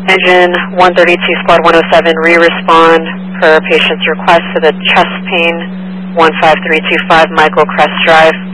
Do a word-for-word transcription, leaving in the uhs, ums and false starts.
Engine one thirty-two, Squad one oh seven, re-respond per patient's request to the chest pain one five three two five Michael Crest Drive.